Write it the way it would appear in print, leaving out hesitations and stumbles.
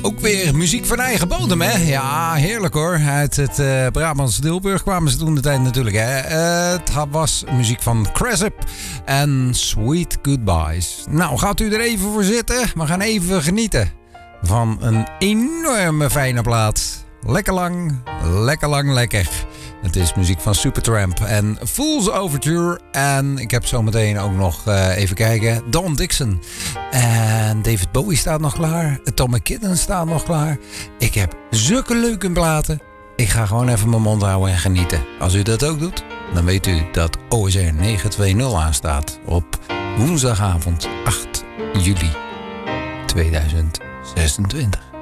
Ook weer muziek van eigen bodem, hè? Ja, heerlijk hoor. Uit het Brabantse Tilburg kwamen ze toen de tijd natuurlijk, hè? Het was muziek van Cresip en Sweet Goodbyes. Nou, gaat u er even voor zitten? We gaan even genieten van een enorme fijne plaat. Lekker lang, lekker. Het is muziek van Supertramp en Fool's Overture. En ik heb zometeen ook nog, even kijken, Don Dixon. En David Bowie staat nog klaar. Tom McKinnon staat nog klaar. Ik heb zulke leuke platen. Ik ga gewoon even mijn mond houden en genieten. Als u dat ook doet, dan weet u dat OSR 920 aanstaat op woensdagavond 8 juli 2026.